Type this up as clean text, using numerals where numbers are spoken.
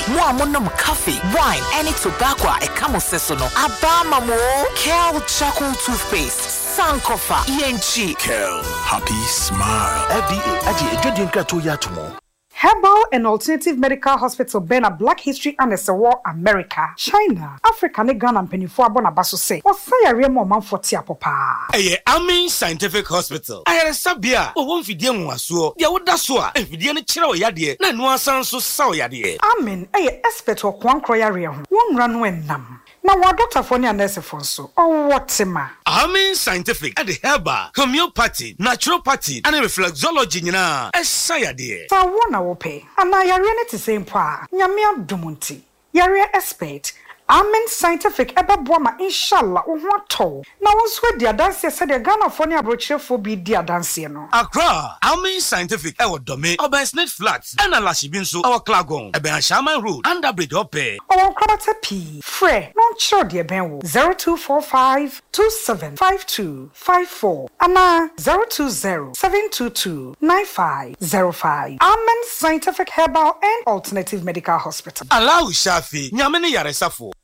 Muamunum coffee, wine, any tobacco, a camosesono. Abama mo, Kel charcoal toothpaste, Sankofa, ENG. Kel, happy smile. FDA, Adi, Ejodin Herbal and Alternative Medical Hospital Bena Black History and War America, China, Africa ne Ghana mpenifo abona baso se. Osaya mo manfo ti apopa. Amin Scientific Hospital. Ayere sabia, wo mfidie nwaso. Dia woda so a, mfidie ne kire oyade na no asan so sa oyade. Amen, expert okwankro yare ho. Wonra no enam. Na wa doctor for ne nurse for so. Owotema. Amin Scientific at the herbal, homeopathy, naturopathy, and reflexology nyina. Esayade. Sa wona wo pe. Ana yare ne te same pa. Nyame adumunti. Yare expert. Amen Scientific ebeboa inshallah wo ho ato. Na wo so dia dance se de Ghana for ne abrochirefo bi dia dance no. Accra, Amin Scientific ewo dome, Obansnet Flats, and Alashi so our Klagon, Eben Shaman Road, Underbridge Ope. Our Krabata P. Fre, non sure dear Ben 0245 275254. Ana 020 722 9505. Amen Scientific Herbal and Alternative Medical Hospital. Allow Shafi, Nyamene Yaresafo.